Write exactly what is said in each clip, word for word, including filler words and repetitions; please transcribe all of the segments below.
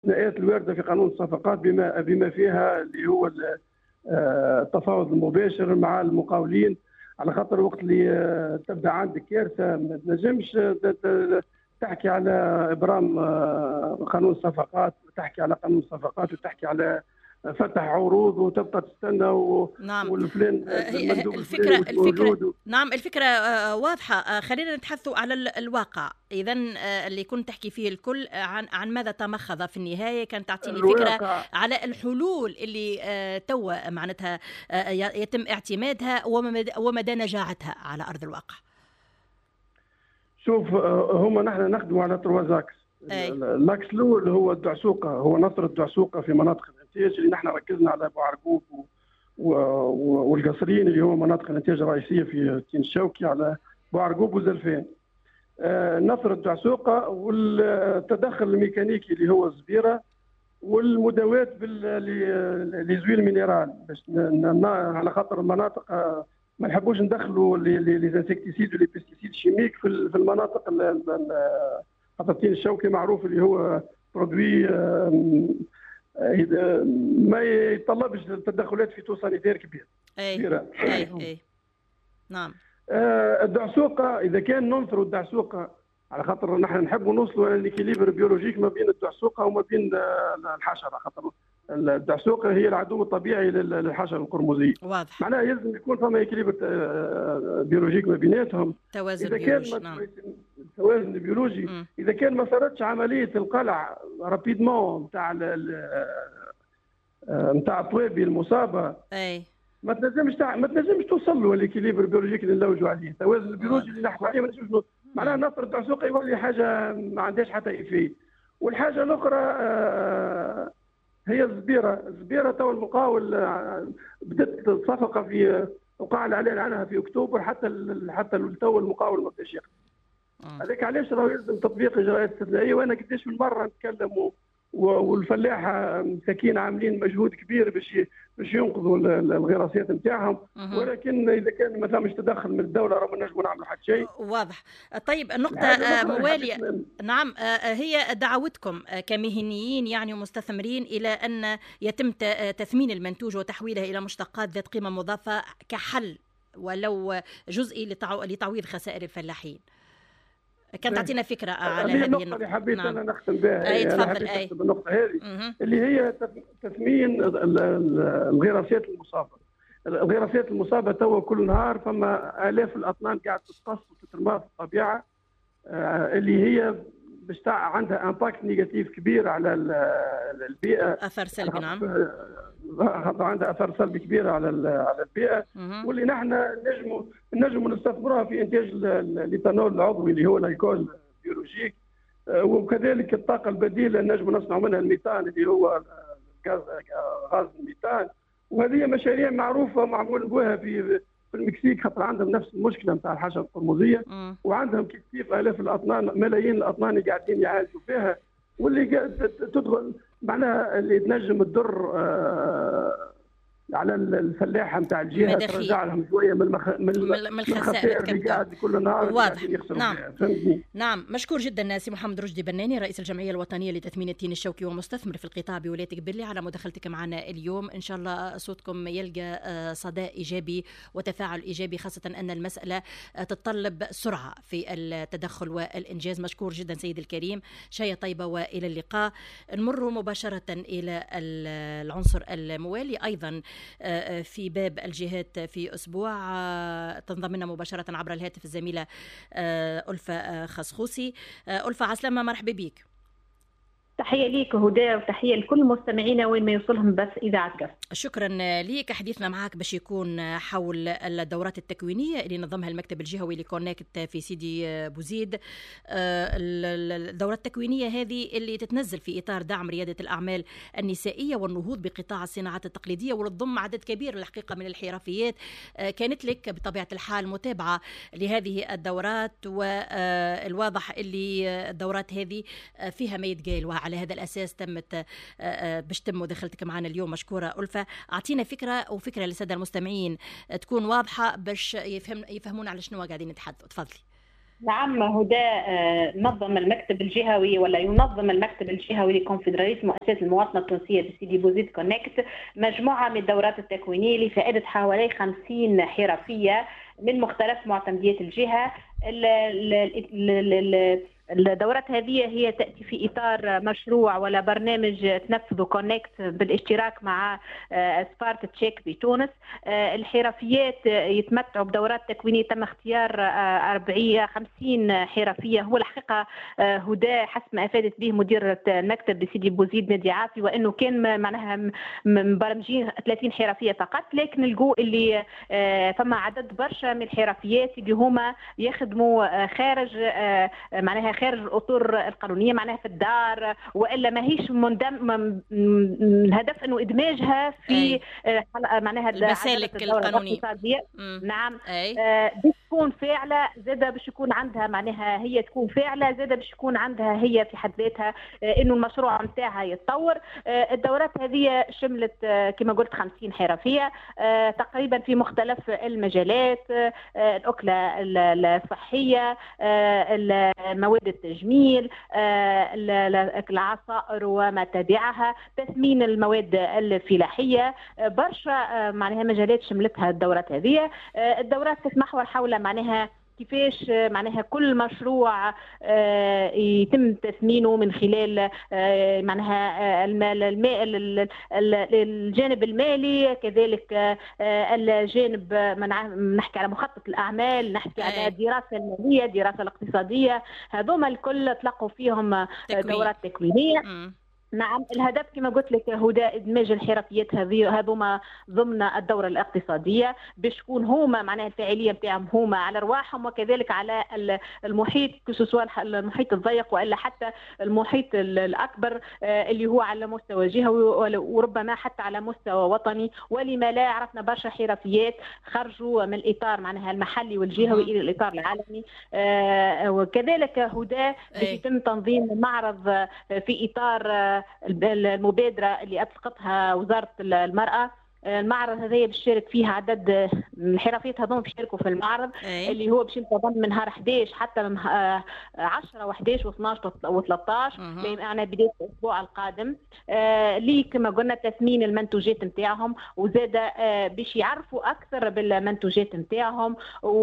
الاستثناءات الوارده في قانون الصفقات بما بما فيها اللي هو التفاوض المباشر مع المقاولين، على خاطر وقت اللي تبدا عندك كارثه ما تنجمش تحكي على ابرام قانون الصفقات وتحكي على قانون الصفقات وتحكي على فتح عروض وتبقى تستنى و... نعم. والفلان المندوب الفكرة الفكرة نعم الفكرة واضحة. خلينا نتحدث على الواقع. إذا اللي كنت تحكي فيه الكل عن عن ماذا تمخض في النهاية، كانت تعطيني الواقع. فكرة على الحلول اللي توا معناتها يتم اعتمادها ومدى نجاعتها على أرض الواقع. شوف، هما نحن نخدموا على تروازاكس. اللاكس الاول هو الدعسوقه، هو نصر الدعسوقه في مناطق الانتاج اللي نحن ركزنا على بوعرقوب والقصرين اللي هو مناطق الانتاج الرئيسيه في تين الشوكي، على بوعرقوب وزلفان. نصر الدعسوقه والتدخل الميكانيكي اللي هو الزبيره والمداواه بالليزويل مينيرال، باش على خاطر المناطق ما نحبوش ندخلوا لي زانسكتيسيد ولي بيستيسيد شيميك في المناطق. خاطر تين الشوكي معروف اللي هو برودوي ما يتطلبش تدخلات فيتوسانيتير كبيره. كبيره. اي اي نعم. الدعسوقه اذا كان ننثروا الدعسوقه، على خاطر نحن نحبوا نوصلوا الى الكيليبر بيولوجيك ما بين الدعسوقه وما بين الحشره، خاطر الدعسوقه هي العدو الطبيعي للحشره القرمزيه. واضح. معناها يلزم يكون فما كيليبر بيولوجيك ما بيناتهم. توازن إذا بيولوجي. كان نعم. التوازن البيولوجي م. اذا كان ما صارتش عمليه القلع رابيدمون نتاع نتاع الطوابي المصابه، اي ما تنجمش تع... ما تنجمش توصل له الكيليبر بيولوجيك اللي نلوجوا عليه، التوازن البيولوجي اللي نحكوا عليه ما نجمش. معناها نصر الدعسوقه يولي حاجه ما عندهاش حتى إفيه. والحاجه الاخرى آه هي الزبيره. الزبيره تو المقاول آه بدات الصفقه في وقع الاعلان عنها في اكتوبر، حتى ال... حتى تو المقاول ما بداش يخدم. هذاك علاش راهو يلزم تطبيق اجراءات استثنائيه. وانا قداش من مره نتكلم و... والفلاحه مساكين عاملين مجهود كبير باش باش ينقذوا الغراسات نتاعهم، ولكن اذا كان ما ثمش تدخل من الدوله راه ما نجموا نعملوا حتى شيء. واضح. طيب النقطه مواليه. نعم، هي دعوتكم كمهنيين يعني ومستثمرين الى ان يتم تثمين المنتوج وتحويله الى مشتقات ذات قيمه مضافه كحل ولو جزئي لتعويض خسائر الفلاحين. كانت تعطينا فكره على هذه النقطه اللي حبيت نعم. انا نختم بها. اي تفضل. اي النقطه هذه مه. اللي هي تثمين الغراسات المصابه. الغراسات المصابه توا كل نهار فما الاف الاطنان قاعد تتقص وتترمى في الطبيعه، اللي هي باش عندها امباكت نيجاتيف كبير على البيئه، اثر سلبي. نعم، عندها اثر سلبي كبير على على البيئه، واللي نحن نجموا نجموا نستثمروها في انتاج الايثانول العضوي اللي هو الالكول بيولوجيك، وكذلك الطاقه البديله نجموا نصنعوا منها الميثان اللي هو غاز غاز الميثان. وهذه مشاريع معروفه معمول بها في في المكسيك، خاطر عندهم نفس المشكله نتاع الحشره القرمزيه، وعندهم كيف الاف الاطنان ملايين الاطنان اللي قاعدين يعالجوا فيها، واللي تدخل معناها اللي تنجم تضر آه على الفلاحه نتاع الجهه، ترجع لهم شويه من المخ... من الخسائر اللي قاعد كل نهار. واضح. نعم. نعم، مشكور جدا سي محمد رشدي بناني، رئيس الجمعيه الوطنيه لتثمين التين الشوكي ومستثمر في القطاع بولايه قبلي، على مداخلتك معنا اليوم. ان شاء الله صوتكم يلقى صدى ايجابي وتفاعل ايجابي، خاصه ان المساله تتطلب سرعه في التدخل والانجاز. مشكور جدا سيدي الكريم، شيء طيبه والى اللقاء. نمر مباشره الى العنصر الموالي ايضا في باب الجهات في أسبوع. تنضم لنا مباشرة عبر الهاتف الزميلة ألفة خصخوسي. ألفة عسلامة، مرحبا بك. تحية ليك هدى، وتحية لكل مستمعينا وين ما يوصلهم بس إذاعة كف. شكرا ليك. حديثنا معك باش يكون حول الدورات التكوينية اللي نظمها المكتب الجهوي لكونكت في سيدي بوزيد. الدورات التكوينية هذه اللي تتنزل في إطار دعم ريادة الأعمال النسائية والنهوض بقطاع الصناعات التقليدية، وتضم عدد كبير الحقيقة من الحرفيات. كانت لك بطبيعة الحال متابعة لهذه الدورات، والواضح اللي الدورات هذه فيها ما يتقال، وعلى هذا الأساس تمت باش تم مداخلتك معنا اليوم. مشكورة ألفة. أعطينا فكرة وفكرة للسادة المستمعين تكون واضحة باش يفهم يفهمون على شنو قاعدين نتحدثوا. تفضلي. نعم هدى، نظم المكتب الجهوي ولا ينظم المكتب الجهوي لكونفدرالية مؤسسات المواطنة التونسية بسيدي بوزيد كونكت مجموعة من الدورات التكوينية لفائدة حوالي خمسين حرفية من مختلف معتمديات الجهة. الدورات هذه هي تأتي في إطار مشروع ولا برنامج تنفذه كونكت بالاشتراك مع سبارت تشيك بتونس. الحرفيات يتمتعوا بدورات تكوينية تم اختيار أربعين خمسين حرفية. هو الحقيقة هدى حسب ما أفادت به مديرة المكتب بسيدي بوزيد نادي عافي، وأنه كان معناها مبرمجين ثلاثين حرفية فقط، لكن لقوا اللي فما عدد برشا من الحرفيات اللي هما يخدموا خارج معناها خارج الاطر القانونيه، معناها في الدار والا ما هيش مندم. الهدف انه ادماجها في أي. معناها المسالك القانونيه. نعم آه بتكون فاعله زاده باش يكون عندها معناها هي تكون فاعله زاده باش يكون عندها هي في حد ذاتها آه انه المشروع نتاعها يتطور. آه الدورات هذه شملت آه كما قلت خمسين حرفيه آه تقريبا في مختلف المجالات، آه الاكله الصحيه، آه مواد التجميل، العصائر وما تبعها، تثمين المواد الفلاحيه، برشا معناها مجالات شملتها الدورات هذه. الدورات تتمحور حول معناها كيفاش معناها كل مشروع يتم تثمينه من خلال معناها المال الجانب المالي، كذلك الجانب نحكي على مخطط الأعمال، نحكي على الدراسة المالية، الدراسة الاقتصادية، هذوما الكل تلقوا فيهم دورات تكوينية. نعم الهدف كما قلت لك هدى ادماج الحرفيات هذه هذوما ضمن الدوره الاقتصاديه باش تكون هما معناها الفاعليه نتاعهم هما على ارواحهم وكذلك على المحيط سواء المحيط الضيق والا حتى المحيط الاكبر اللي هو على مستوى جهوي وربما حتى على مستوى وطني. ولما لا عرفنا برشا حرفيات خرجوا من الاطار معناها المحلي والجهوي الى الاطار العالمي. وكذلك هدى يتم تنظيم معرض في اطار المبادرة اللي أطلقتها وزارة المرأة. المعرض هذا بيشارك فيه عدد الحرفيات هذول بيشاركوا في المعرض أي. اللي هو باش ينتظم من نهار إحدى عشر حتى من عشرة وإحدى عشر واثني عشر وثلاثة عشر معنا بداية الأسبوع القادم. آه لي كما قلنا تثمين المنتوجات نتاعهم وزاد آه باش يعرفوا أكثر بالمنتوجات نتاعهم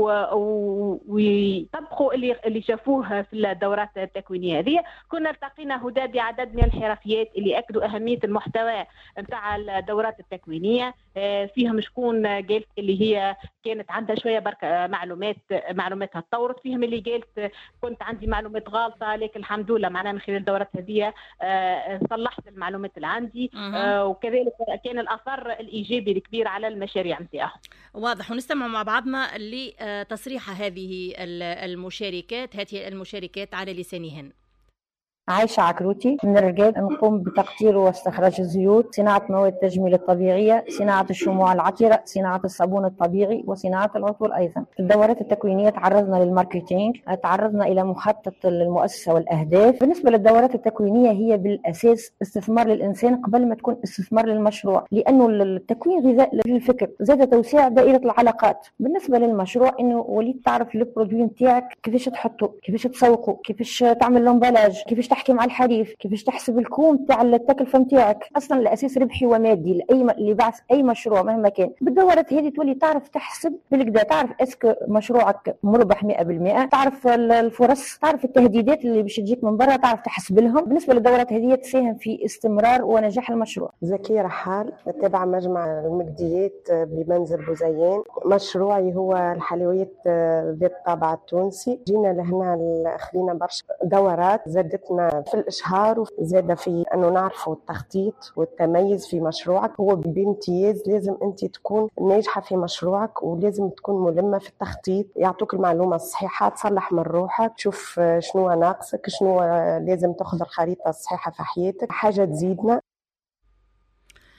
ويطبقوا اللي اللي شافوه في الدورات التكوينية هذه. كنا التقينا هدى بعدد من الحرفيات اللي أكدوا أهمية المحتوى نتاع الدورات التكوينية. فيهم شكون قالت اللي هي كانت عندها شويه بركه معلومات معلوماتها تطورت، فيهم اللي قالت كنت عندي معلومات غلطه لكن الحمد لله معناها من خلال الدورات هذه صلحت المعلومات اللي عندي. وكذلك كان الاثر الايجابي الكبير على المشاريع نتاعهم. واضح. ونستمع مع بعضنا لتصريح هذه المشاركات هذه المشاركات على لسانهن. عايشة عكروتي من الرقاد، نقوم بتقطير واستخراج الزيوت، صناعة مواد التجميل الطبيعية، صناعة الشموع العطرة، صناعة الصابون الطبيعي، وصناعة العطور. أيضا في الدورات التكوينية تعرضنا للماركتينج، تعرضنا إلى مخطط المؤسسة والأهداف. بالنسبة للدورات التكوينية هي بالأساس استثمار للإنسان قبل ما تكون استثمار للمشروع، لأنه التكوين غذاء للفكر، زاد توسيع دائرة العلاقات. بالنسبة للمشروع إنه وليد تعرف البرودوي نتاعك كيفاش تحطه، كيفاش تسوقه، كيفاش تعمل لومبالاج، كيفاش تحكي مع الحريف، كيفاش تحسب الكوم تاع التكلفه نتاعك. اصلا الاساس ربحي ومادي لاي م... اللي بعث اي مشروع مهما كان. بالدورات هذه تولي تعرف تحسب بالكدا، تعرف اسك مشروعك مربح مئة بالمئة، تعرف الفرص، تعرف التهديدات اللي باش تجيك من برا، تعرف تحسب لهم. بالنسبه للدورات هذه تساهم في استمرار ونجاح المشروع. زكية رحال تابعة مجمع المجديات بمنزل بوزيان. مشروعي هو الحلويات ذات الطابع التونسي. جينا لهنا خذينا برشا دورات زادتنا في الإشهار وزادة في أنه نعرفوا التخطيط والتميز في مشروعك. هو بامتياز لازم أنت تكون ناجحة في مشروعك ولازم تكون ملمة في التخطيط، يعطوك المعلومة الصحيحة، تصلح من روحك، تشوف شنو ناقصك، شنو لازم تأخذ الخريطة الصحيحة في حياتك، حاجة تزيدنا.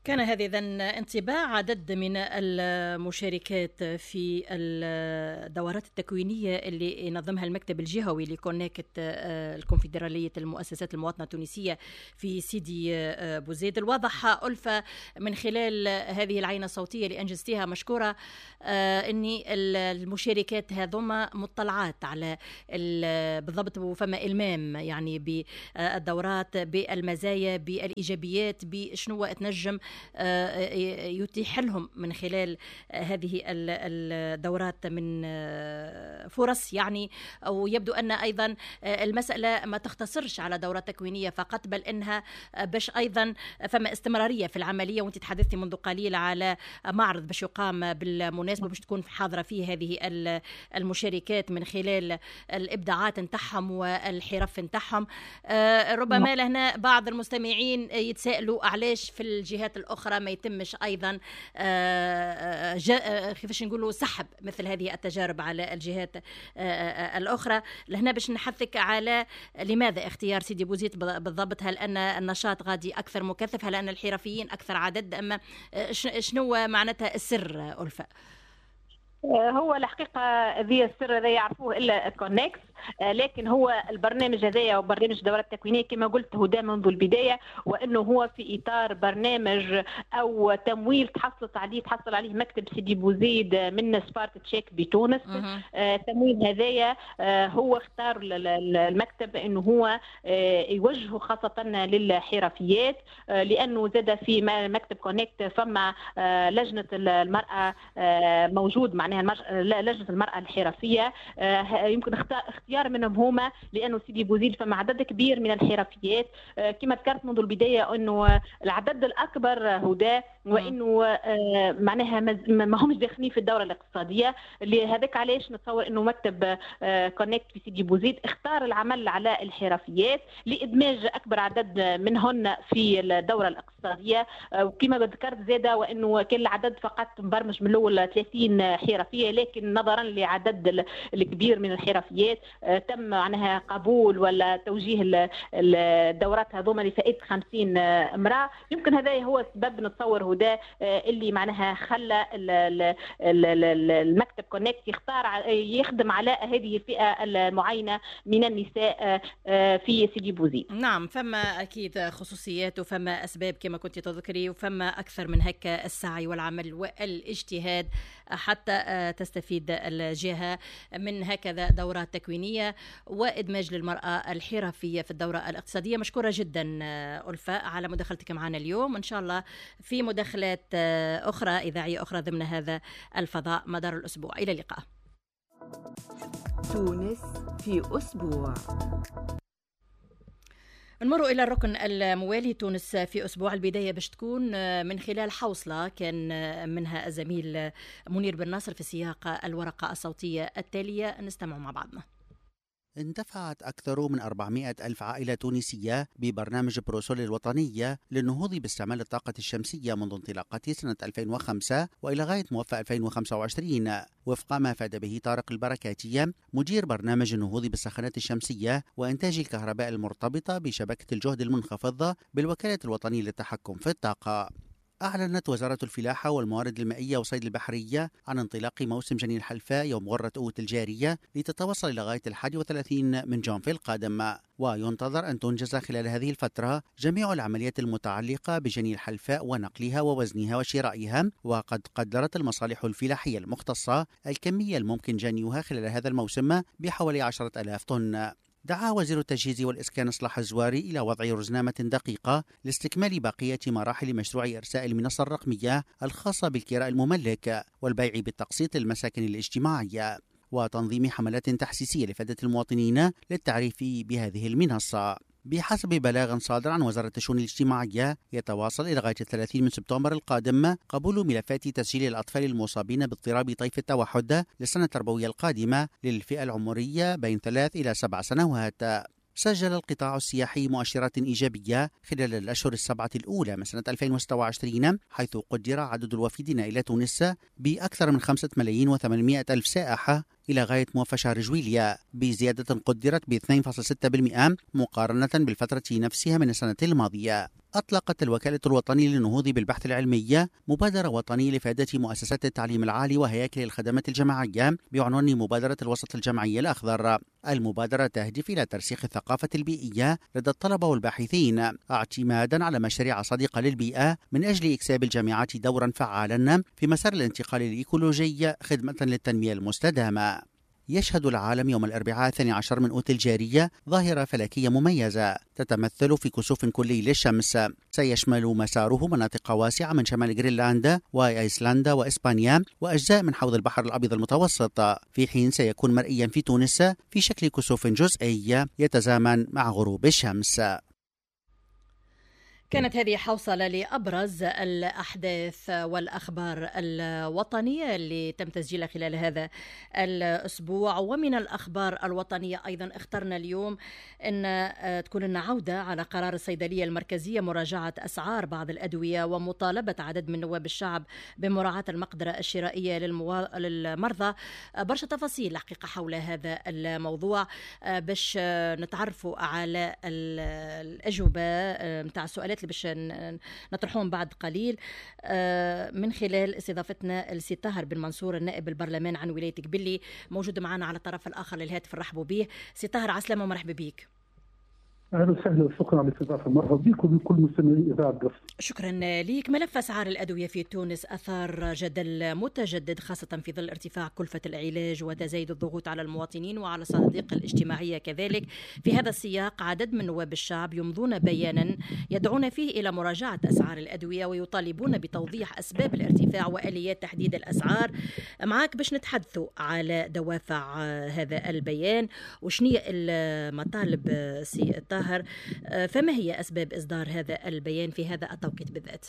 كان هذا إذن انطباع عدد من المشاركات في الدورات التكوينية اللي ينظمها المكتب الجهوي لكونكت الكونفدرالية المؤسسات المواطنة التونسية في سيدي بوزيد. الواضح ألفة من خلال هذه العينة الصوتية اللي أنجزتها مشكورة أن المشاركات هذوما مطلعات على بالضبط وفما إلمام يعني بالدورات، بالمزايا، بالإيجابيات، بشنو تنجم يتيح لهم من خلال هذه الدورات من فرص يعني. ويبدو أن أيضا المسألة ما تختصرش على دورات تكوينية فقط، بل أنها باش أيضا فما استمرارية في العملية. وانت تحدثتي منذ قليل على معرض باش يقام بالمناسبة باش تكون حاضرة فيه هذه المشاركات من خلال الإبداعات نتاعهم والحرف نتاعهم. ربما لهنا بعض المستمعين يتساءلوا علاش في الجهات الأخرى ما يتمش أيضا كيفاش نقولوا سحب مثل هذه التجارب على الجهات الأخرى. لهنا باش نحثك على لماذا اختيار سيدي بوزيد بالضبط؟ هل أن النشاط غادي أكثر مكثف؟ هل أن الحرفيين أكثر عدد؟ أما شنو معناتها السر ألفة؟ هو الحقيقة ذي السر ذي يعرفوه إلا كونكس، لكن هو البرنامج هذايا وبرنامج دورات التكوينية كما قلت هو منذ البداية، وأنه هو في إطار برنامج أو تمويل تحصلت عليه تحصل عليه مكتب سيدي بوزيد من سبارك تشيك بتونس. التمويل هذايا هو اختار المكتب أنه هو يوجهه خاصة للحرفيات، لأنه زاد في مكتب كونكت فما لجنة المرأة موجود معناها لجنة المرأة الحرفية. يمكن اختيار منهم هما لأنه سيدي بوزيد فما عدد كبير من الحرفيات كما ذكرت منذ البداية أنه العدد الأكبر هدى، وأنه معناها ما همش داخلين في الدورة الاقتصادية. لهذاك علاش نتصور أنه مكتب كونكت في سيدي بوزيد اختار العمل على الحرفيات لإدماج أكبر عدد منهن في الدورة الاقتصادية. وكما ذكرت زادة وأنه كان العدد فقط مبرمج من الأول ثلاثين حرفية، لكن نظرا لعدد الكبير من الحرفيات تم معناها قبول ولا توجيه الدورات هذوما لفائدة خمسين امرأة. يمكن هذا هو السبب نتصور هدا اللي معناها خلى المكتب كونكت يختار يخدم على هذه الفئة المعينة من النساء في سيدي بوزيد. نعم، فما أكيد خصوصيات وفما أسباب كما كنت تذكري، وفما أكثر من هيك السعي والعمل والاجتهاد حتى تستفيد الجهة من هكذا دورات تكوينية وإدماج للمرأة الحرفية في الدورة الاقتصادية. مشكورة جدا ألفة على مداخلتك معنا اليوم، وإن شاء الله في مداخلات أخرى إذاعية أخرى ضمن هذا الفضاء مدار الأسبوع. إلى اللقاء. تونس في أسبوع. نمر إلى الركن الموالي. تونس في أسبوع. البداية باش تكون من خلال حوصلة كان منها الزميل منير بن ناصر في سياق الورقة الصوتية التالية، نستمع مع بعضنا. اندفعت أكثر من أربعمائة ألف عائلة تونسية ببرنامج بروسول الوطنية للنهوض باستعمال الطاقة الشمسية منذ انطلاقته سنة ألفين وخمسة وإلى غاية موفى ألفين وخمسة وعشرين، وفق ما أفاد به طارق البركاتية مدير برنامج النهوض بالسخانات الشمسية وإنتاج الكهرباء المرتبطة بشبكة الجهد المنخفض بالوكالة الوطنية للتحكم في الطاقة. أعلنت وزارة الفلاحة والموارد المائية والصيد البحرية عن انطلاق موسم جني الحلفاء يوم غرة أوت الجارية لتتوصل إلى غاية الحادي وثلاثين من جانفي القادم، وينتظر أن تنجز خلال هذه الفترة جميع العمليات المتعلقة بجني الحلفاء ونقلها ووزنها وشرائها. وقد قدرت المصالح الفلاحية المختصة الكمية الممكن جنيها خلال هذا الموسم بحوالي عشرة آلاف طن. دعا وزير التجهيز والإسكان إصلاح الزواري إلى وضع رزنامة دقيقة لاستكمال بقية مراحل مشروع إرساء المنصة الرقمية الخاصة بالكراء المملك والبيع بالتقسيط للمساكن الاجتماعية، وتنظيم حملات تحسيسية لفائدة المواطنين للتعريف بهذه المنصة. بحسب بلاغ صادر عن وزارة الشؤون الاجتماعية، يتواصل إلى غاية الثلاثين من سبتمبر القادم قبول ملفات تسجيل الأطفال المصابين باضطراب طيف التوحد للسنة التربوية القادمة للفئة العمرية بين ثلاث إلى سبع سنوات. سجل القطاع السياحي مؤشرات إيجابية خلال الأشهر السبعة الأولى من سنة ألفين وستة وعشرين، حيث قدر عدد الوافدين إلى تونس بأكثر من خمسة ملايين وثمانمائة ألف سائح إلى غاية موفى شهر جويلية، بزيادة قدرت ب اثنين فاصلة ستة بالمئة مقارنة بالفترة نفسها من السنة الماضية. أطلقت الوكالة الوطنية للنهوض بالبحث العلمي مبادرة وطنية لفائدة مؤسسات التعليم العالي وهياكل الخدمات الجماعية بعنوان مبادرة الوسط الجمعي الأخضر. المبادرة تهدف إلى ترسيخ الثقافة البيئية لدى الطلبة والباحثين اعتمادا على مشاريع صديقة للبيئة من أجل إكساب الجامعات دورا فعالا في مسار الانتقال الإيكولوجي خدمة للتنمية المستدامة. يشهد العالم يوم الأربعاء الثاني عشر من أوت الجارية ظاهرة فلكية مميزة تتمثل في كسوف كلي للشمس سيشمل مساره مناطق واسعة من شمال غرينلندا وأيسلندا وإسبانيا وأجزاء من حوض البحر الأبيض المتوسط، في حين سيكون مرئيا في تونس في شكل كسوف جزئي يتزامن مع غروب الشمس. كانت هذه حوصلة لأبرز الأحداث والأخبار الوطنية اللي تم تسجيلها خلال هذا الأسبوع. ومن الأخبار الوطنية أيضا اخترنا اليوم أن تكون لنا عودة على قرار الصيدلية المركزية مراجعة أسعار بعض الأدوية ومطالبة عدد من نواب الشعب بمراعاة المقدرة الشرائية للمو... للمرضى. برشا تفاصيل حقيقة حول هذا الموضوع باش نتعرفوا على الأجوبة متاع السؤالات اللي باش نطرحهم بعد قليل من خلال استضافتنا السي طاهر بن منصور النائب البرلمان عن ولاية قبلي، موجود معنا على الطرف الآخر للهاتف. نرحبوا به سي طاهر. عسلامة ومرحبا بك. اهلا وسهلا وشكرا على الاستضافه. مرحبا بكم وبكل مستمعي اذاعه قصر. شكرا لك. ملف اسعار الادويه في تونس اثار جدل متجدد خاصه في ظل ارتفاع كلفه العلاج وتزايد الضغوط على المواطنين وعلى الصناديق الاجتماعيه كذلك. في هذا السياق عدد من نواب الشعب يمضون بيانا يدعون فيه الى مراجعه اسعار الادويه ويطالبون بتوضيح اسباب الارتفاع واليات تحديد الاسعار. معك باش نتحدثوا على دوافع هذا البيان وشنية المطالب سي طاهر، فما هي أسباب إصدار هذا البيان في هذا التوقيت بالذات؟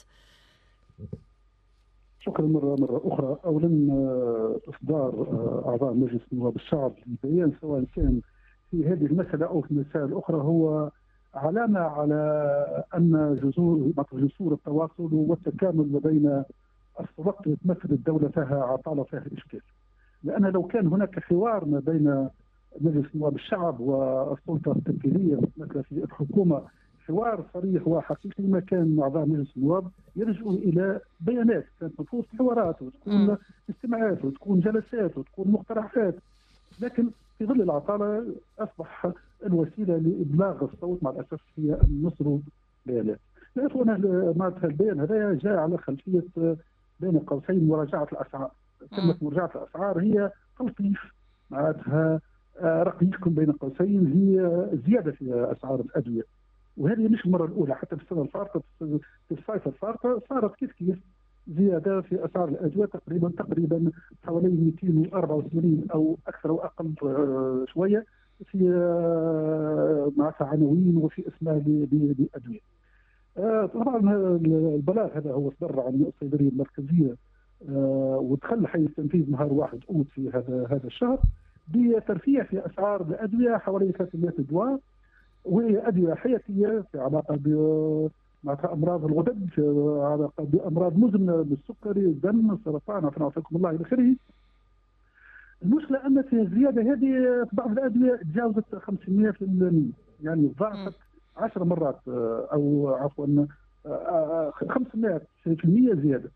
شكرا مرة مرة أخرى. أولا إصدار أعضاء مجلس نواب الشعب للبيان سواء كان في هذه المسألة أو في المسائل الأخرى هو علامة على أن جذور جسور التواصل والتكامل ما بين السلطات اللي تمثل الدولة فيها عطالة فيها إشكال. لأن لو كان هناك حوار ما بين مجلس نواب الشعب والسلطه التنفيذيه مثل في الحكومه حوار صريح وحقيقي ما كان اعضاء مجلس النواب يلجؤوا الى بيانات كانت نفوس حوارات وتكون استماعات وتكون جلسات وتكون مقترحات، لكن في ظل العطاله اصبح الوسيله لابلاغ الصوت مع الاسف هي ان نصروا بيانات. لكن معناتها البيان هذا جاء على خلفيه بين قوسين مراجعه الاسعار. كلمه مراجعه الاسعار هي تلطيف معناتها رقيقكم بين قوسين هي زياده في اسعار الادويه، وهذه مش المره الاولى، حتى في السنه الفارطه في الصيف الفارطه صارت كيف كيف زياده في اسعار الادويه تقريبا تقريبا حوالي مئتين وأربعة وثمانين او اكثر او اقل شويه في معناتها عناوين وفي اسماء لادويه. طبعا البلاغ هذا هو صدر عن الصيدليه المركزيه ودخل حيز التنفيذ نهار واحد اوت في هذا هذا الشهر بترفيع في اسعار الادويه حوالي ثلاثمئة دواء، وهي ادويه حياتيه في علاقه ب معناتها امراض الغدد، في علاقه بامراض مزمنه بالسكري، الدم، السرطان، عافاكم الله الى اخره. المشكله ان في الزياده هذه في بعض الادويه تجاوزت خمسمئة بالمئة، يعني ضاعفت عشر مرات او عفوا خمسمئة بالمئة زياده.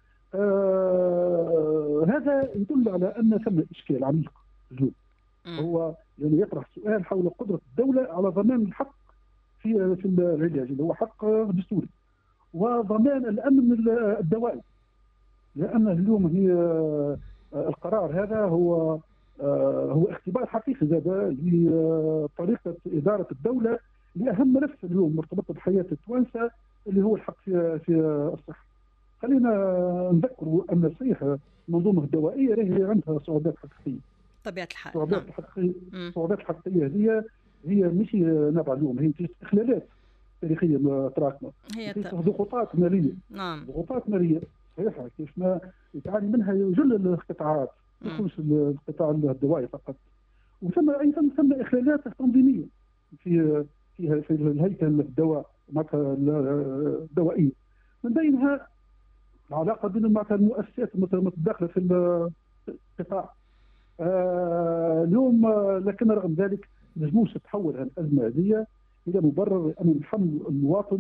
آه هذا يدل على ان ثم اشكال عميق هو يعني يطرح سؤال حول قدره الدوله على ضمان الحق في في العلاج اللي هو حق دستوري وضمان الامن الدوائي، لان اليوم هي القرار هذا هو هو اختبار حقيقي زاد لطريقه اداره الدوله لاهم ملف اليوم مرتبط بحياه التوانسه اللي هو الحق في في الصحه. خلينا نذكروا ان صحيح المنظومه الدوائيه هي عندها صعوبات حقيقيه. طبيعه الحال. الصعوبات نعم. الحقيقيه الصعوبات الحقيقيه هذه هي مش نبع اليوم، هي اخلالات تاريخيه متراكمه، هي ضغوطات ماليه. نعم. ضغوطات ماليه صحيحه كيف ما يتعاني منها جل القطاعات، مش القطاع الدوائي فقط. وثم ايضا ثم اخلالات تنظيميه في في في الهيكل الدواء معناتها الدوائيه، من بينها العلاقه بين معناتها المؤسسات المتداخله في القطاع. آه اليوم لكن رغم ذلك ما نجموش تتحول الازمه هذه الى مبرر ان نحمل المواطن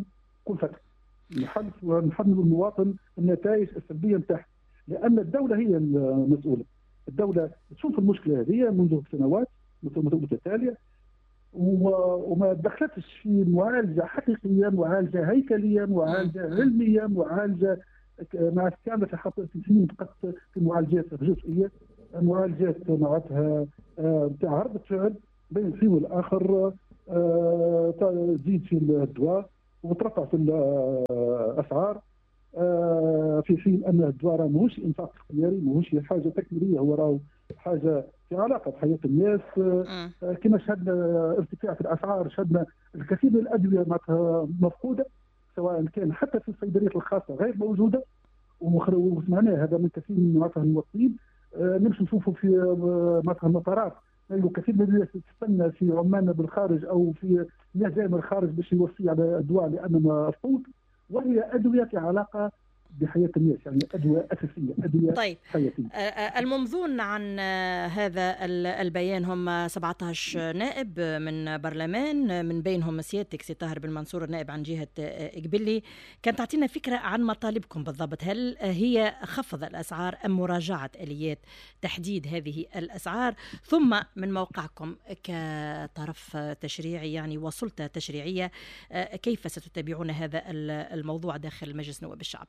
كل فتره نحل ونحمل المواطن النتائج السلبيه نتاعها، لان الدوله هي المسؤوله. الدوله تشوف المشكله هذه منذ سنوات متتاليه وما دخلتش في معالجه حقيقيه، معالجه هيكليه، معالجه علميه، معالجه مع كامله في فقط في معالجات جزئيه، معالجات معناتها نتاع عرض فعل بين الحين والاخر، تزيد في الدواء وترفع في الاسعار في حين ان الدواء راه ماهوش انفاق اختياري، ماهوش حاجه تكميليه، هو راه حاجه في علاقه بحياه الناس. كما شهدنا ارتفاع في الاسعار، شهدنا الكثير من الادويه معناتها مفقوده، سواء كان حتى في الصيدليات الخاصه غير موجوده، وسمعنا هذا من كثير من معناتها المواطنين. نمشي نشوفوا في معناتها المطارات كثير من الناس تستنى في عمالنا بالخارج او في ناس جايه من الخارج باش يوصي على الدواء لانه مفقود، وهي ادويه في علاقه بحياه الناس، يعني ادويه اساسيه، ادويه طيب. حياتيه. الممضون عن هذا البيان هم سبعة عشر نائب من برلمان، من بينهم سيادتك سي طاهر بن منصور النائب عن جهه قبلي. كان تعطينا فكره عن مطالبكم بالضبط، هل هي خفض الاسعار ام مراجعه اليات تحديد هذه الاسعار؟ ثم من موقعكم كطرف تشريعي يعني وسلطه تشريعيه، كيف ستتابعون هذا الموضوع داخل مجلس نواب الشعب؟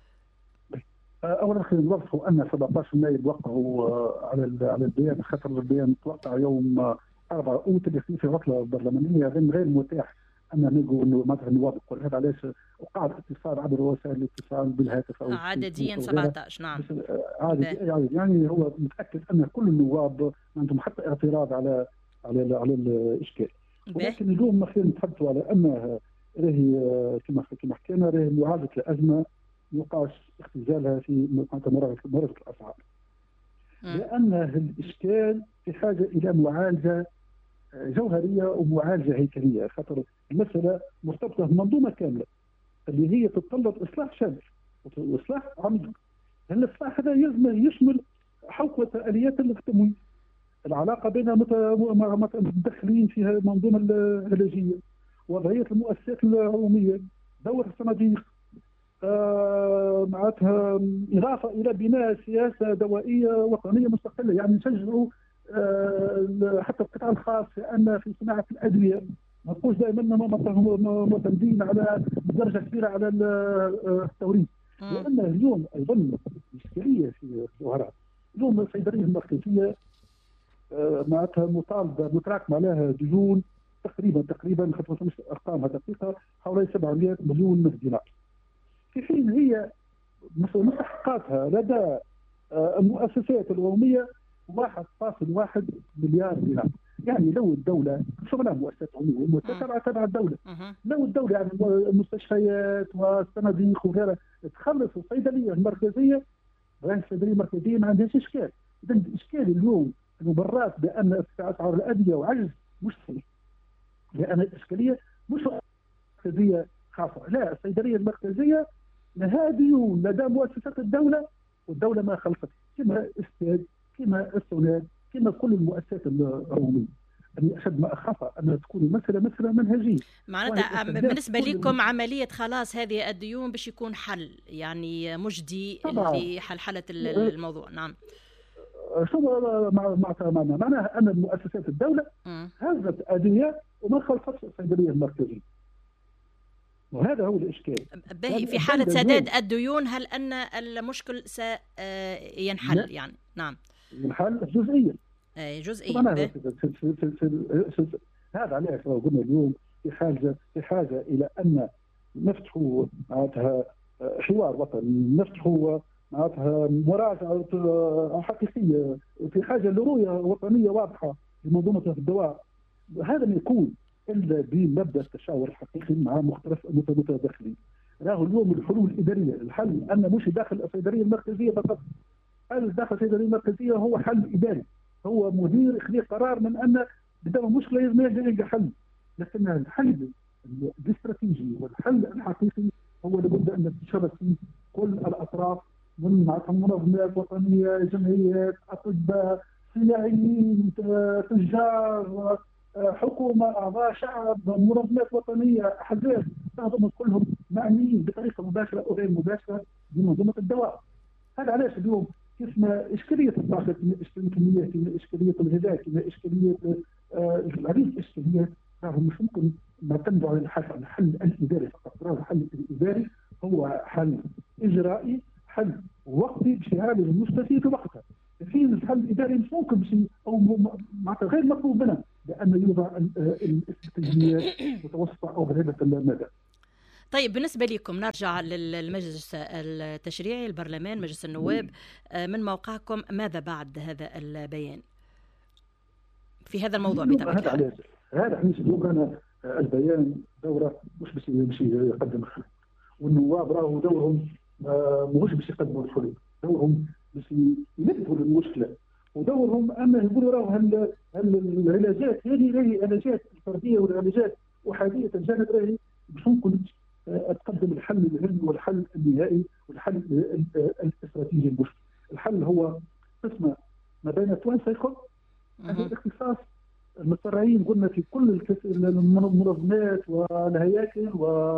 اولا خلينا نوضحوا ان سبعة عشر نائب وقعوا على على البيان، خاطر البيان توقع يوم أربعة أوت اللي في عطله برلمانيه، غير غير متاح ان نلقوا انه مثلا النواب الكل. هذا علاش وقع الاتصال عبر وسائل الاتصال بالهاتف او عدديا سبعة عشر. نعم عادي، يعني هو متاكد ان كل النواب ما عندهم حتى اعتراض على على على الاشكال. ولكن اليوم خلينا نتحدثوا على انه راهي كما كما حكينا راهي معالجه الازمه يوقعش اختزالها في مراجعة الأسعار، لأن الإشكال في حاجة إلى معالجة جوهرية ومعالجة هيكلية، خاطر المسألة مرتبطة بمنظومة كاملة اللي هي تتطلب إصلاح شامل وإصلاح عميق. الإصلاح هذا يلزم يشمل حوكمة آليات التمويل، العلاقة بين المتدخلين في المنظومة العلاجية، وضعية المؤسسات العمومية، دور الصناديق، آه معناتها إضافة إلى بناء سياسة دوائية وطنية مستقلة. يعني نشجعوا آه حتى القطاع الخاص في أن في صناعة الأدوية ما نقولش دائما معتمدين على درجة كبيرة على التوريد، لأن اليوم أيضا إشكالية في الظهرات. اليوم الصيدلية المركزية آه معناتها مطالبة متراكم عليها ديون تقريبا تقريبا خاطر مش أرقامها دقيقة حوالي سبعمائة مليون دينار، في حين هي مستحقاتها لدى المؤسسات العمومية واحد فاصل واحد مليار دينار. يعني لو الدولة شغلها مؤسسات عمومية مؤسسات تبع الدولة، لو الدولة يعني المستشفيات والصناديق وغيرها تخلص الصيدلية المركزية، الصيدلية المركزية ما عندهاش إشكال. إذا الإشكال اليوم المبررات بأن ارتفاع أسعار الأدوية وعجز مش صحيح، لأن الإشكالية مش مركزية خاصة، لا، الصيدلية المركزية لها ديون لدى مؤسسات الدولة والدولة ما خلصت، كما استاد كما السوناد كما كل المؤسسات العمومية. يعني أشد ما أخاف أن تكون المسألة مسألة منهجية. معناتها بالنسبة لكم عملية خلاص هذه الديون باش يكون حل يعني مجدي لحلحلة الموضوع. نعم. شو معناها؟ معناها أن مؤسسات الدولة هزت أدوية وما خلصتش الصيدلية المركزية، وهذا هو الإشكال. باهي، في حالة سداد الديون هل أن المشكل سينحل؟ يعني نعم ينحل جزئيا جزئيا. هذا علاش قلنا اليوم في حاجة في حاجة إلى أن نفتحوا معناتها حوار وطني، نفتحوا معناتها مراجعة حقيقية، في حاجة لرؤية وطنية واضحة لمنظومة الدواء. هذا ما يكون إلا بمبدأ التشاور الحقيقي مع مختلف المتداخلين. راهو اليوم الحلول الإدارية، الحل أن مش داخل الصيدلية المركزية فقط، الحل داخل الصيدلية المركزية هو حل إداري، هو مدير يخلي قرار من أن بدأ مشكلة لازم يلقى حل، لكن الحل الاستراتيجي والحل الحقيقي هو لابد أن تشارك فيه كل الأطراف من منظمات وطنية، جمعيات، أطباء، صناعيين، تجار، حكومه، اعضاء شعب، منظمات وطنيه، احزاب، بعضهم كلهم معنيين بطريقه مباشره او غير مباشره بمنظومه الدواء. هذا علاش اليوم كيف ما اشكاليه الطاقه، كما اشكاليه المياه، كما اشكاليه الغذاء، كما اشكاليه العديد الاشكاليات، راهو مش ممكن نعتمدوا على الحل على الحل الاداري فقط. راهو الحل الاداري هو حل اجرائي، حل وقتي باش يعالج المستفيد في وقتها. في الحل الاداري مش ممكن باش او معناتها غير مطلوب منه بان يوضع الاستراتيجيات متوسطه او بعيده المدى. طيب بالنسبة لكم نرجع للمجلس التشريعي، البرلمان، مجلس النواب، من موقعكم ماذا بعد هذا البيان في هذا الموضوع بطبيعة الحال؟ هذا علاش اليوم انا البيان دوره مش باش باش يقدم الحلول، والنواب راهو دورهم مش باش يقدموا الحلول، دورهم باش يمدوا المشكله، ودورهم انه يقولوا راهو هل العلاجات هذه راهي علاجات الفرديه والعلاجات احاديه الجانب راهي باش ممكن تقدم الحل العلمي والحل النهائي والحل الاستراتيجي المشكل. الحل هو قسمه ما بين التوانسه الكل، الاختصاص المتفرعين قلنا في كل المنظمات والهياكل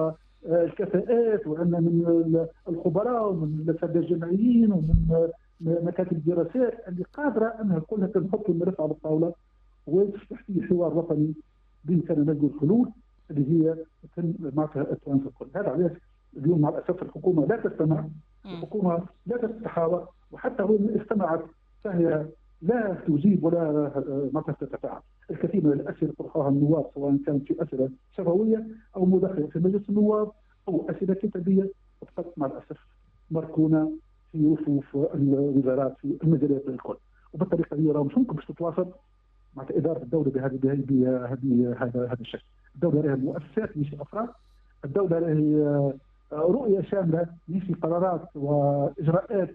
والكفاءات، وان من الخبراء ومن الاساتذه الجامعيين ومن مكاتب الدراسات اللي قادره انها كلها تنحط الملف على الطاوله وتفتح فيه حوار وطني بامكاننا نلقوا الحلول اللي هي معناتها التوانسه الكل. هذا علاش اليوم مع الاسف الحكومه لا تستمع، الحكومه لا تتحاور، وحتى وين استمعت فهي لا تجيب ولا معناتها تتفاعل. الكثير من الاسئله طرحها النواب سواء كانت في اسئله شفويه او مداخله في مجلس النواب او اسئله كتابيه، وبقت مع الاسف مركونه في وصوف الوزارات في المجالات الكل، وبالطريقه هي راه مش ممكن باش تتواصل مع اداره الدوله بهذه بهذه هذا هذا الشكل. الدوله لها مؤسسات مش افراد، الدوله لها رؤيه شامله مش قرارات واجراءات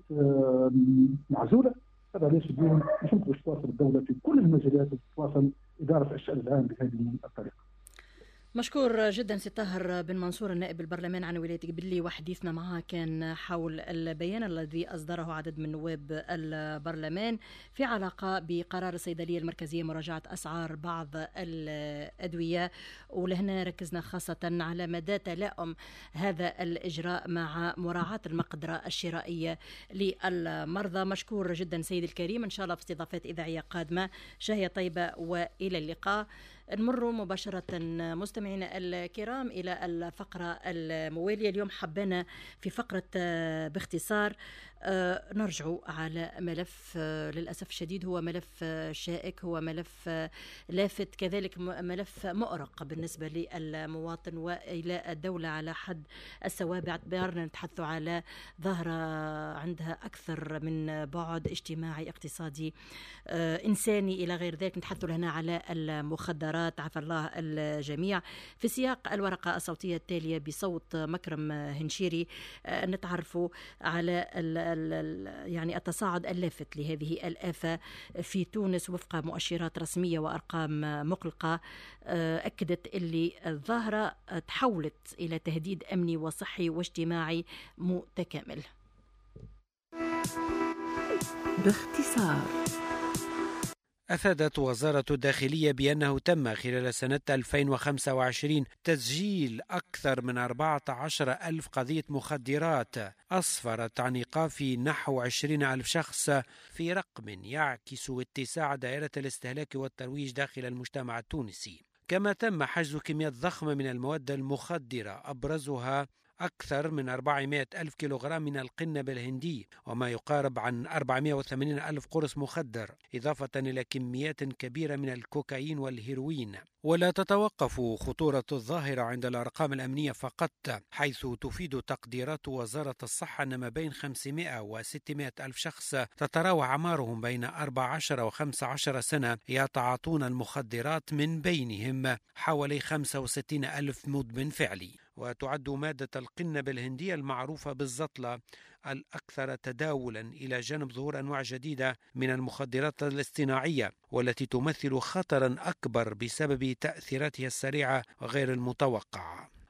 معزوله. هذا ليش اليوم مش ممكن باش تواصل الدوله في كل المجالات وتواصل اداره الشان العام بهذه الطريقه. مشكور جدا سي طاهر بن منصور النائب البرلمان عن ولاية قبلي، وحديثنا معه كان حول البيان الذي أصدره عدد من نواب البرلمان في علاقة بقرار الصيدلية المركزية مراجعة أسعار بعض الأدوية، ولهنا ركزنا خاصة على مدى تلاؤم هذا الإجراء مع مراعاة المقدرة الشرائية للمرضى. مشكور جدا سيد الكريم، إن شاء الله في استضافات إذاعية قادمة. شهية طيبة وإلى اللقاء. نمر مباشرة مستمعينا الكرام إلى الفقرة الموالية. اليوم حبنا في فقرة باختصار نرجع على ملف للأسف الشديد هو ملف شائك، هو ملف لافت، كذلك ملف مؤرق بالنسبة للمواطن وإلى الدولة على حد السواء، باعتبارنا نتحدث على ظاهرة عندها أكثر من بعد اجتماعي اقتصادي إنساني إلى غير ذلك. نتحدث هنا على المخدرات، عفى الله الجميع. في سياق الورقة الصوتية التالية بصوت مكرم هنشيري نتعرف على ال يعني التصاعد اللافت لهذه الآفة في تونس وفق مؤشرات رسمية وأرقام مقلقة أكدت اللي الظاهرة تحولت إلى تهديد أمني وصحي واجتماعي متكامل. باختصار، أفادت وزارة الداخلية بأنه تم خلال سنة ألفين وخمسة وعشرين تسجيل أكثر من أربعة عشر ألف قضية مخدرات أسفرت عن إيقاف نحو عشرين ألف شخص، في رقم يعكس اتساع دائرة الاستهلاك والترويج داخل المجتمع التونسي. كما تم حجز كميات ضخمة من المواد المخدرة، أبرزها أكثر من أربعمائة ألف كيلوغرام من القنب الهندي وما يقارب عن أربعمائة وثمانين ألف قرص مخدر، إضافة إلى كميات كبيرة من الكوكايين والهيروين. ولا تتوقف خطورة الظاهرة عند الأرقام الأمنية فقط، حيث تفيد تقديرات وزارة الصحة أن ما بين خمسمائة وستمائة ألف شخص تتراوح أعمارهم بين أربع عشر وخمسة عشر سنة يتعاطون المخدرات، من بينهم حوالي خمسة وستين ألف مدمن فعلي. وتعد مادة القنب الهندية المعروفة بالزطلة الأكثر تداولا إلى جانب ظهور أنواع جديدة من المخدرات الاصطناعية، والتي تمثل خطرا أكبر بسبب تأثيراتها السريعة وغير المتوقعة.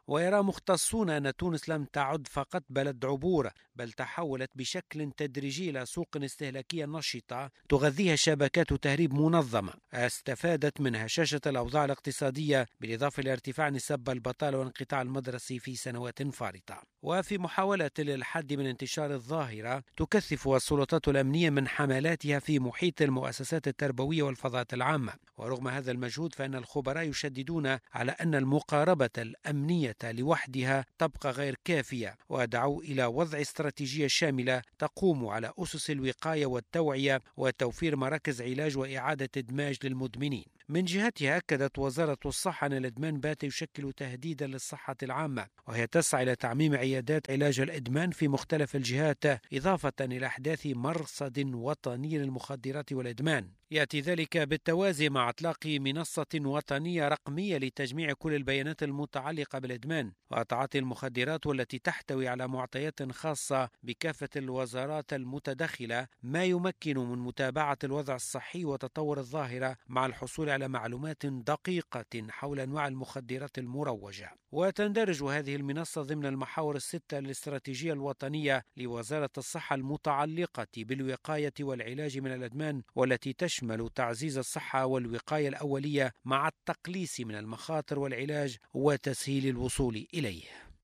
ويرى مختصون أن تونس لم تعد فقط بلد عبور، بل تحولت بشكل تدريجي إلى سوق استهلاكية نشطة تغذيها شبكات تهريب منظمة استفادت من هشاشة الأوضاع الاقتصادية، بالإضافة لارتفاع نسب البطالة والانقطاع المدرسي في سنوات فارطة. وفي محاولة للحد من انتشار الظاهرة تكثف السلطات الأمنية من حملاتها في محيط المؤسسات التربوية والفضاءات العامة. ورغم هذا المجهود فإن الخبراء يشددون على أن المقاربة الأمنية لوحدها تبقى غير كافية، ودعوا إلى وضع استراتيجية شاملة تقوم على أسس الوقاية والتوعية وتوفير مراكز علاج وإعادة إدماج للمدمنين. من جهتها أكدت وزارة الصحة أن الإدمان بات يشكل تهديدا للصحة العامة، وهي تسعى إلى تعميم عيادات علاج الإدمان في مختلف الجهات، إضافة إلى إحداث مرصد وطني للمخدرات والإدمان. يأتي ذلك بالتوازي مع إطلاق منصة وطنية رقمية لتجميع كل البيانات المتعلقة بالإدمان وتعاطي المخدرات، والتي تحتوي على معطيات خاصة بكافة الوزارات المتدخلة، ما يمكن من متابعة الوضع الصحي وتطور الظاهرة مع الحصول على معلومات دقيقة حول أنواع المخدرات المروجة. وتندرج هذه المنصة ضمن المحاور الستة الاستراتيجية الوطنية لوزارة الصحة المتعلقة بالوقاية والعلاج من الإدمان، والتي تشمل تعزيز الصحة والوقاية الأولية مع التقليص من المخاطر والعلاج وتسهيل الوصول إليه.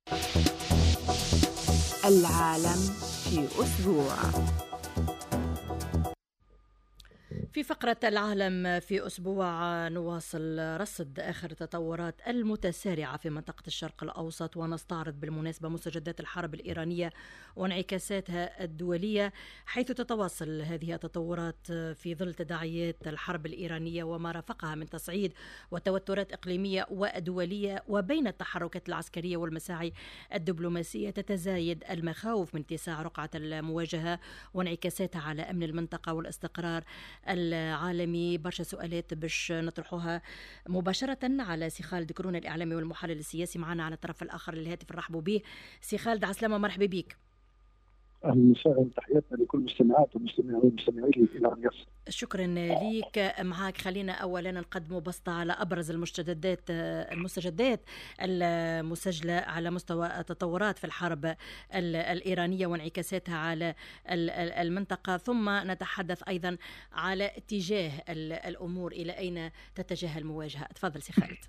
العالم في أسبوع. في فقرة العالم في أسبوع نواصل رصد آخر التطورات المتسارعة في منطقة الشرق الأوسط، ونستعرض بالمناسبة مستجدات الحرب الإيرانية وانعكاساتها الدولية، حيث تتواصل هذه التطورات في ظل تداعيات الحرب الإيرانية وما رافقها من تصعيد وتوترات إقليمية ودولية. وبين التحركات العسكرية والمساعي الدبلوماسية تتزايد المخاوف من اتساع رقعة المواجهة وانعكاساتها على أمن المنطقة والاستقرار العالمي. برشا سؤالات باش نطرحوها مباشرة على سي خالد كرون الإعلامي والمحلل السياسي معنا على الطرف الآخر للهاتف. نرحبوا به سي خالد. عسلامة، مرحبا بك. اهلا وسهلا، تحياتنا لكل المستمعات والمستمعين والمستمعين الى رياض. شكرا ليك. معك خلينا اولا نقدموا بسطه على ابرز المستجدات المستجدات المسجله على مستوى التطورات في الحرب الايرانيه وانعكاساتها على المنطقه، ثم نتحدث ايضا على اتجاه الامور، الى اين تتجه المواجهه. تفضل سي خالد.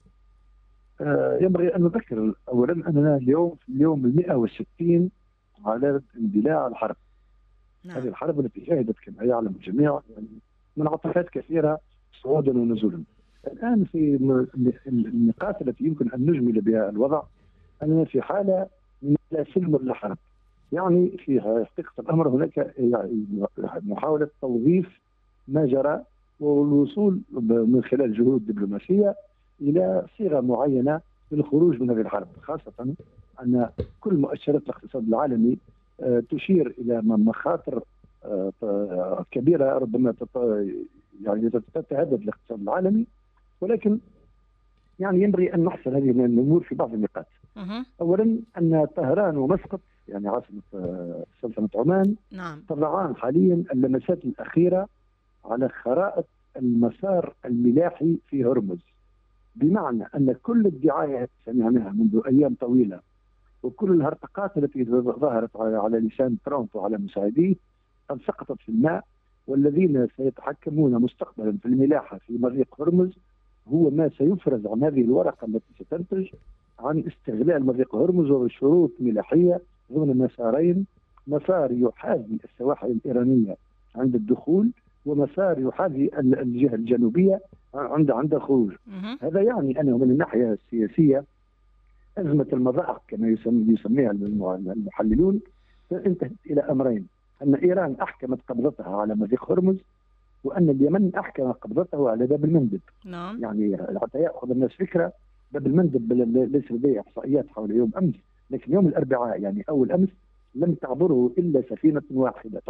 ينبغي ان نذكر اولا اننا اليوم في اليوم المئة وستين على اندلاع الحرب. نعم. هذه الحرب التي شهدت كما يعلم الجميع يعني منعطفات كثيره صعودا ونزولا. الان في النقاط التي يمكن ان نجمل بها الوضع اننا في حاله من لا سلم ولا حرب. يعني في حقيقه الامر هناك يعني محاوله توظيف ما جرى والوصول من خلال جهود دبلوماسيه الى صيغه معينه للخروج من هذه الحرب، خاصه أن كل مؤشرات الاقتصاد العالمي تشير إلى مخاطر كبيرة ربما يعني تتهدد الاقتصاد العالمي، ولكن يعني ينبغي أن نحصل هذه الأمور في بعض النقاط. أولا أن طهران ومسقط يعني عاصمة سلطنة عمان نعم. تضعان حاليا اللمسات الأخيرة على خرائط المسار الملاحي في هرمز، بمعنى أن كل الدعايات سمعناها منذ أيام طويلة وكل الهرطقات التي ظهرت على لسان ترامب وعلى مساعديه قد سقطت في الماء، والذين سيتحكمون مستقبلا في الملاحة في مضيق هرمز هو ما سيفرز عن هذه الورقة التي ستنتج عن استغلال مضيق هرمز وبشروط ملاحية ضمن مسارين: مسار يحاذي السواحل الإيرانية عند الدخول، ومسار يحاذي الجهة الجنوبية عند عند الخروج. هذا يعني أنه من الناحية السياسية أزمة المضائق كما يسميها المحللون انتهت إلى أمرين: أن إيران أحكمت قبضتها على مضيق هرمز، وأن اليمن أحكم قبضته على باب المندب. نعم. يعني حتى يأخذ الناس فكرة، باب المندب ليس لديه إحصائيات حول يوم أمس، لكن يوم الأربعاء يعني أول أمس لم تعبره إلا سفينة واحدة،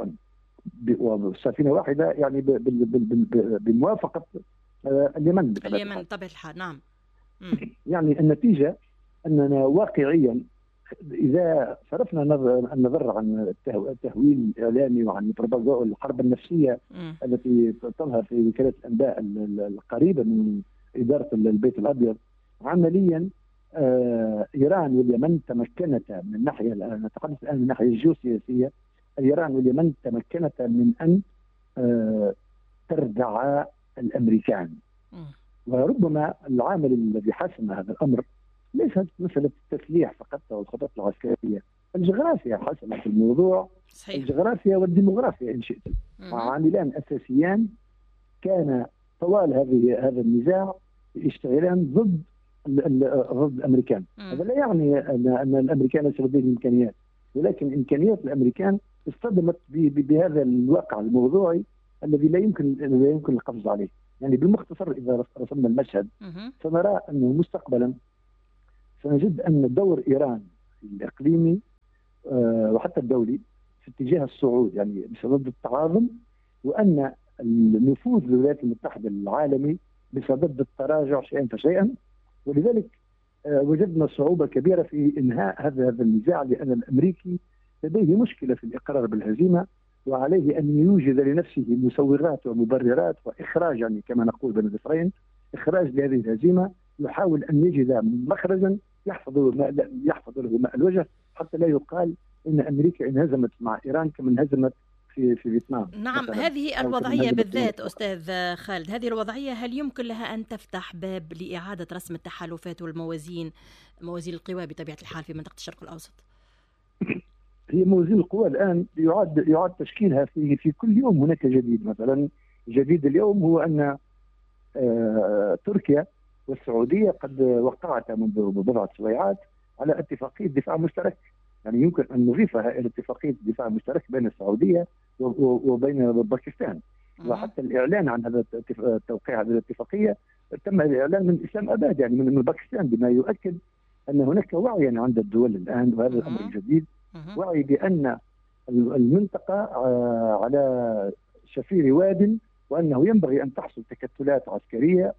سفينة واحدة يعني بموافقة اليمن اليمن طبعا الحال. نعم. يعني النتيجة أننا واقعيا إذا صرفنا النظر عن التهويل الإعلامي وعن الحرب النفسية م. التي تظهر في وكالة الأنباء القريبة من إدارة البيت الأبيض، عمليا آه إيران واليمن تمكنتا من ناحية، نتحدث الآن من الناحية الجيوسياسية، إيران واليمن تمكنتا من أن آه تردع الأمريكان. وربما العامل الذي حسم هذا الأمر ليست مسألة التسليح فقط أو الخطط العسكرية، الجغرافيا حسمت الموضوع. صحيح. الجغرافيا والديموغرافيا إن شئت عاملان أساسيان كان طوال هذه هذا النزاع يشتغلان ضد ضد الامريكان. هذا لا يعني ان ان الامريكان ليس لديهم امكانيات، ولكن امكانيات الامريكان اصطدمت بهذا الواقع الموضوعي الذي لا يمكن لا يمكن القفز عليه. يعني بالمختصر اذا رسمنا المشهد سنرى انه مستقبلا سنجد ان دور ايران الاقليمي وحتى الدولي في اتجاه الصعود، يعني بسبب التعاظم، وان النفوذ للولايات المتحده العالمي بسبب التراجع شيئا فشيئا. ولذلك وجدنا صعوبه كبيره في انهاء هذا هذا النزاع، لان الامريكي لديه مشكله في الاقرار بالهزيمه، وعليه ان يوجد لنفسه مسوغات ومبررات واخراج، يعني كما نقول بين القوسين اخراج لهذه الهزيمه، يحاول ان يجد مخرجا يحفظ يحفظ له ماء الوجه، حتى لا يقال ان امريكا انهزمت مع ايران كما انهزمت في في فيتنام. نعم، هذه الوضعيه بالذات استاذ خالد، هذه الوضعيه هل يمكن لها ان تفتح باب لاعاده رسم التحالفات والموازين، موازين القوى بطبيعه الحال في منطقه الشرق الاوسط؟ هي موازين القوى الان يعاد يعاد تشكيلها في في كل يوم هناك جديد. مثلا جديد اليوم هو ان آه تركيا والسعوديه قد وقعتا منذ بضعه سويعات على اتفاقيه دفاع مشترك، يعني يمكن ان نضيفها الى اتفاقيه الدفاع المشترك بين السعوديه وبين باكستان. وحتى الاعلان عن هذا التوقيع هذه الاتفاقيه تم الاعلان من اسلام اباد، يعني من باكستان، بما يؤكد ان هناك وعيا عند الدول الان، وهذا الامر الجديد، وعي بان المنطقه على شفير واد، وانه ينبغي ان تحصل تكتلات عسكريه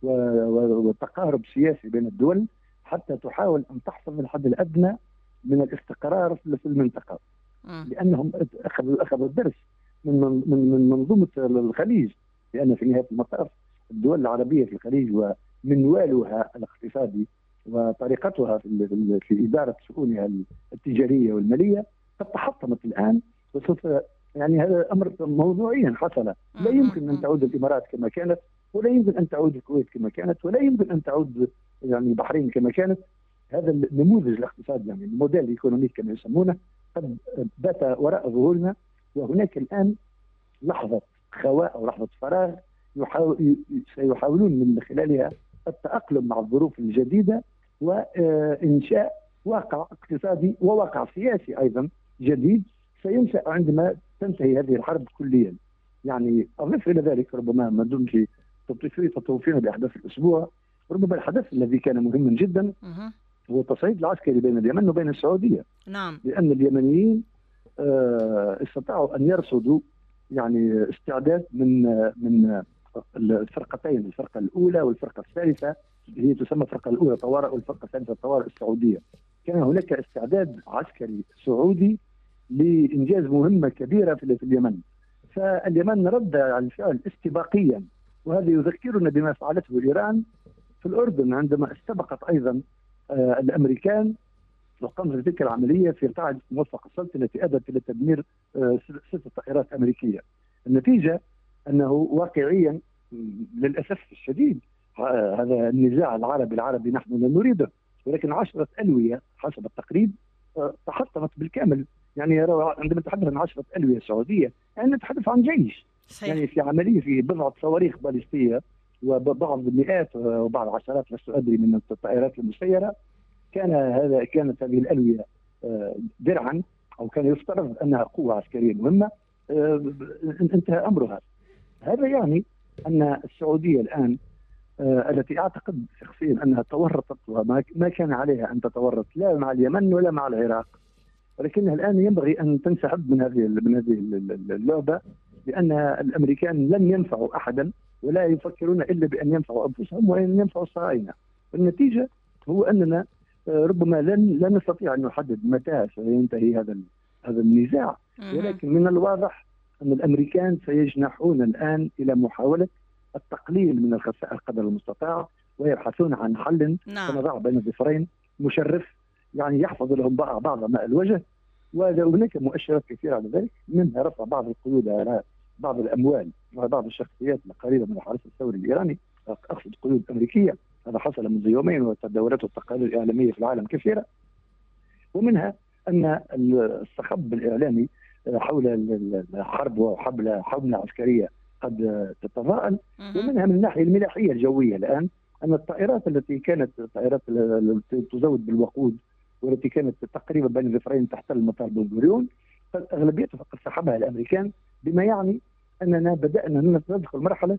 وتقارب سياسي بين الدول حتى تحاول ان تحصل الحد الادنى من الاستقرار في المنطقه. لانهم اخذوا اخذوا الدرس من من من منظومه الخليج، لان في نهايه المطاف الدول العربيه في الخليج ومنوالها الاقتصادي وطريقتها في في اداره شؤونها التجاريه والماليه قد تحطمت الان، وسوف يعني هذا امر موضوعيا حصل. لا يمكن ان تعود الامارات كما كانت، ولا يمكن ان تعود الكويت كما كانت، ولا يمكن ان تعود يعني البحرين كما كانت. هذا النموذج الاقتصادي، يعني الموديل الايكونومي كما يسمونه، قد بات وراء ظهورنا، وهناك الان لحظه خواء او لحظه فراغ يحاول سيحاولون من خلالها التاقلم مع الظروف الجديده وانشاء واقع اقتصادي وواقع سياسي ايضا جديد سينشا عندما تنتهي هذه الحرب كليا. يعني اضيف الى ذلك ربما ما دمت تطوفين باحداث الاسبوع، ربما الحدث الذي كان مهما جدا هو التصعيد العسكري بين اليمن وبين السعوديه. نعم. لان اليمنيين آه استطاعوا ان يرصدوا يعني استعداد من من الفرقتين، الفرقه الاولى والفرقه الثالثه، هي تسمى الفرقه الاولى طوارئ والفرقه الثالثه طوارئ السعوديه. كان هناك استعداد عسكري سعودي لانجاز مهمه كبيره في اليمن، فاليمن رد على الفعل استباقيا، وهذا يذكرنا بما فعلته ايران في الاردن عندما استبقت ايضا آه الامريكان وقامت بتلك العمليه في قاعده موفق السلط التي ادت الى تدمير آه ست طائرات امريكيه. النتيجه انه واقعيا للاسف الشديد آه هذا النزاع العربي العربي نحن لا نريده، ولكن عشرة ألوية حسب التقريب آه تحطمت بالكامل. يعني عندما نتحدث عن عشرة ألوية سعوديه يعني نتحدث عن جيش. صحيح. يعني في عمليه في بضعه صواريخ باليستيه وبعض المئات وبعض عشرات لست ادري من الطائرات المسيره، كان هذا كانت هذه الالويه درعا، او كان يفترض انها قوه عسكريه مهمه، انتهى امرها. هذا يعني ان السعوديه الان التي اعتقد شخصيا انها تورطت وما كان عليها ان تتورط لا مع اليمن ولا مع العراق، ولكنها الان ينبغي ان تنسحب من هذه من هذه اللعبه، لان الامريكان لن ينفعوا احدا ولا يفكرون الا بان ينفعوا انفسهم وان ينفعوا الصهاينه. النتيجه هو اننا ربما لن لا نستطيع ان نحدد متى سينتهي هذا هذا النزاع، ولكن من الواضح ان الامريكان سيجنحون الان الى محاوله التقليل من الخسائر قدر المستطاع ويبحثون عن حل تنازع بين الضفرين مشرف، يعني يحفظ لهم بعض ماء الوجه. وهناك مؤشرات كثيرة على ذلك، منها رفع بعض القيود على بعض الأموال وبعض الشخصيات القريبة من الحرس الثوري الإيراني، أقصد قيود أمريكية. هذا حصل منذ يومين، والتداولات والتقارير الإعلامية في العالم كثيرة. ومنها أن الصخب الإعلامي حول الحرب وحول حملة عسكرية قد تتضاءل. ومنها من الناحية الملاحية الجوية الآن، أن الطائرات التي كانت الطائرات التي تزود بالوقود والتي كانت تقريبا بين الضفرين تحتل مطار بن غوريون أغلبيتها قد سحبها الأمريكان، بما يعني أننا بدأنا ندخل مرحلة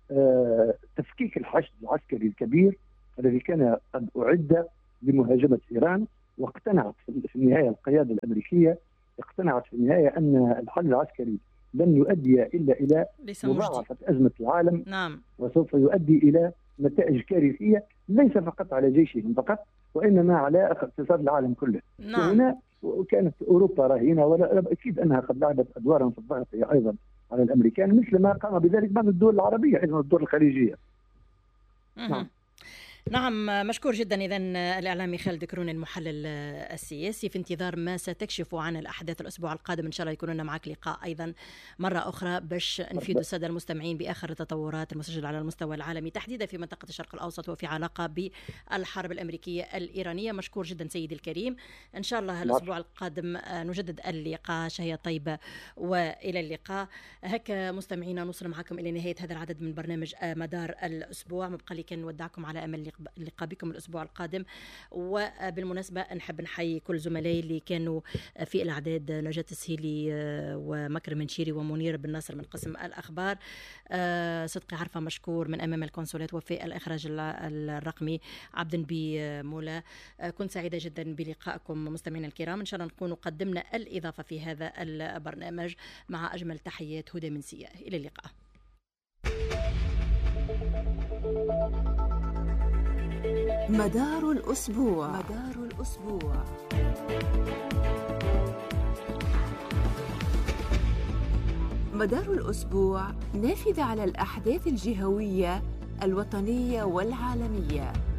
تفكيك الحشد العسكري الكبير الذي كان قد أعد لمهاجمة إيران. واقتنعت في النهاية القيادة الأمريكية اقتنعت في النهاية أن الحل العسكري لن يؤدي إلا إلى مضاعفة أزمة العالم. نعم. وسوف يؤدي إلى نتائج كارثية ليس فقط على جيشهم فقط، وإنما على اقتصاد العالم كله. نعم. وهنا كانت أوروبا رهينة، ولا أكيد أنها قد لعبت أدوارا في الضغط أيضا على الأمريكان، مثل ما قام بذلك بعض الدول العربية أيضا الدول الخليجية. نعم. نعم، مشكور جدا. إذن الإعلامي خالد كرون المحلل السياسي، في انتظار ما ستكشف عن الأحداث الأسبوع القادم إن شاء الله يكون لنا معك لقاء أيضا مرة أخرى باش نفيد السادة المستمعين بآخر التطورات المسجلة على المستوى العالمي تحديدا في منطقة الشرق الأوسط وفي علاقة بالحرب الأمريكية الإيرانية. مشكور جدا سيدي الكريم. إن شاء الله الأسبوع القادم نجدد اللقاء. شهية طيبة وإلى اللقاء. هكا مستمعينا نوصل معكم إلى نهاية هذا العدد من برنامج مدار الأسبوع. مبقى لي كان نودعكم على أمل اللقاء بكم الأسبوع القادم. وبالمناسبة نحب نحيي كل زملائي اللي كانوا في الأعداد، نجاة السهيلي ومكرم منشيري ومنير بن ناصر من قسم الأخبار، صدقي عرفة مشكور من أمام الكونسولات، وفي الإخراج الرقمي عبد بي مولا. كنت سعيدة جدا بلقائكم مستمعينا الكرام. إن شاء الله نكون قدمنا الإضافة في هذا البرنامج. مع أجمل تحيات هدى من سياه. إلى اللقاء. مدار الأسبوع. مدار الأسبوع. مدار الأسبوع نافذة على الأحداث الجهوية الوطنية والعالمية.